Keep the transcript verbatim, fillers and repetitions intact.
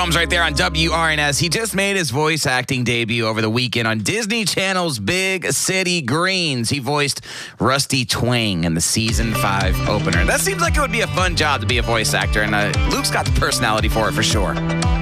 Holmes right there on W R N S. He just made his voice acting debut over the weekend on Disney Channel's Big City Greens. He voiced Rusty Twang in the season five opener. That seems like it would be a fun job to be a voice actor, and uh, Luke's got the personality for it for sure.